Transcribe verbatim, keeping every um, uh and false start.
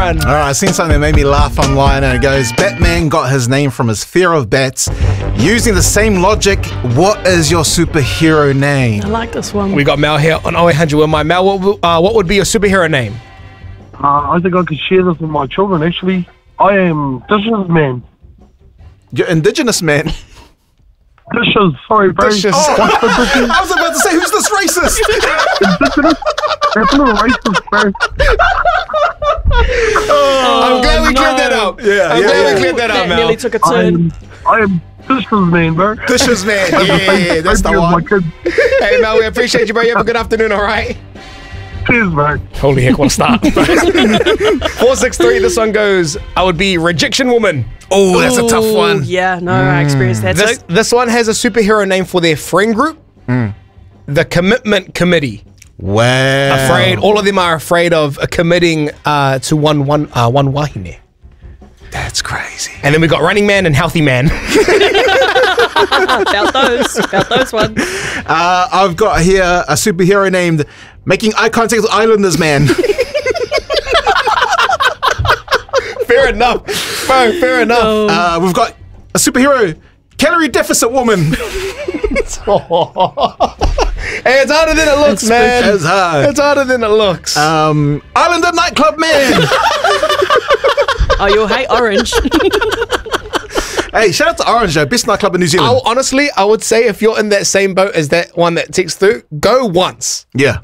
run. All right, I seen something that made me laugh online, and it goes, Batman got his name from his fear of bats. Using the same logic, what is your superhero name? I like this one. We got Mel here on oh eight hundred with my Mel. What, w- uh, what would be your superhero name? Uh, I think I could share this with my children, actually. I am Dishes Man. You're indigenous man. Dishes, sorry, bro. Dishes. Oh, what's the dishes? I was about to say, who's this racist? Indigenous? That's not racist, bro. I'm glad we no. cleared that up. Yeah, I'm yeah, glad yeah. we cleared that That up, Mel. nearly took a I turn. am, I am Dishes Man, bro. Dishes man. Yeah, yeah, yeah, that's the Baby of my one. kid. Hey, Mel, we appreciate you, bro. You have a good afternoon, all right? Cheers, bro. Holy heck, what a start. four six three, this one goes, I would be Rejection Woman. Oh, that's a tough Ooh, one. Yeah, no, I experienced that This, too. this one has a superhero name for their friend group. The Commitment Committee. Wow. Afraid, all of them are afraid of uh, committing uh, to one one uh, one wahine. That's crazy. And then we got Running Man and Healthy Man. About those, about those ones. Uh, I've got here a superhero named Making Eye Contact with Islanders Man. Fair enough. Bro, fair enough. Uh, we've got a superhero, Calorie Deficit Woman. Hey, it's harder than it looks, man. It's hard. It's harder than it looks. Um, Islander Nightclub Man. Oh, you'll hate orange. Hey, shout out to Orange, though, best nightclub in New Zealand. I'll, honestly, I would say if you're in that same boat as that one that texts through, go once. Yeah.